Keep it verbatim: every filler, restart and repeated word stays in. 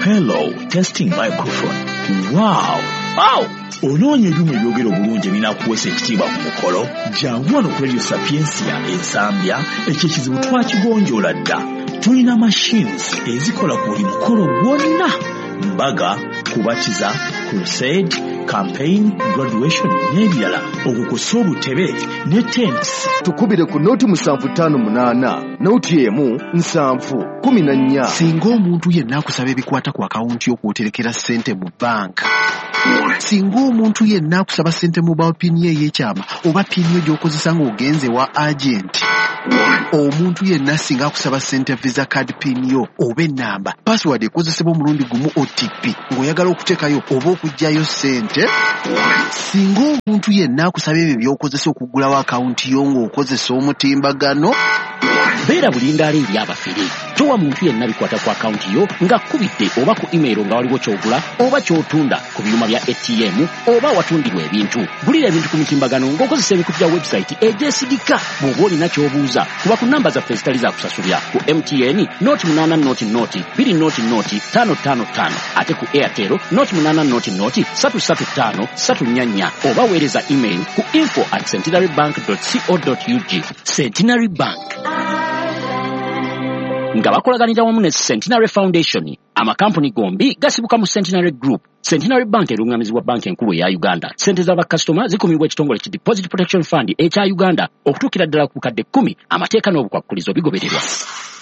Hello, testing microphone. Wow! Wow! Onoonya ebyuma ebyogera obulungi ebinakuweesa ekitiibwa ku mukolo. Jangu wano ku Radio Sapiensia ensambya, ekyo ekizibu twakigonjoola dda. Tulina machines ezikola ku buli mukolo gwonna. Mbaga, kubatiza, crusade, campaign, graduation n'ebirala. Okukusa obutebe ne tents. Tukubire ku noti musanvu ttaano munaana, noti emu nsanvu kumi na nnya. Singa omuntu yenna akusaba ebikwata ku akawunti y'okwoterekera ssente mu banka. Singa omuntu yenna akusaba ssente mu ba pini ey'ekyama oba pini gy'okozesa ng'ogenze wa agent. Omuntu yenna singa akusaba ssente visa card pin yo oba ennamba password ekozesebwa omulundi gumu O T P ng'oyagala okuteekayo oba okuggyayo ssente. Singa omuntu yenna akusaba ebyo by'okozesa okuggulawo akawunti yo ng'okozesa omutimbagano. Beera bulindaala eri abafere. Towa muntu yenna bikwata ku akawunti yo nga kkubidde oba ku email nga waliwo ky'ogula oba ky'otunda ku byuma bya A T M oba watundirwa ebintu. Gulira ebintu ku mitimbagano ng'okozesa ebikutu bya website egyesigika. Bw'oba olina ky'obuuza kuba ku namba zaffe ezitali za kusasulira ku M T N noti munaana noti noti bbiri noti noti ttaano ttaano ttaano ate ku Airtel noti munaana noti noti ssatu ssatu ttaano ssatu nnya nnya oba weereza email ku info at centenarybank dot co dot u g. Centenary Bank nga bakolaganira wamu ne Centenary Foundation, amakampuni gombi gasibuka mu Centenary Group. Centenary Bank erungamizibwa banki enkulu ya Uganda. Sente z'abakasitoma zikumibwa ekitongole ki Deposit Protection Fund ekya Uganda okutuukira ddala ku bukadde kkumi. Amateeka n'obukwakkulizo bigobererwa.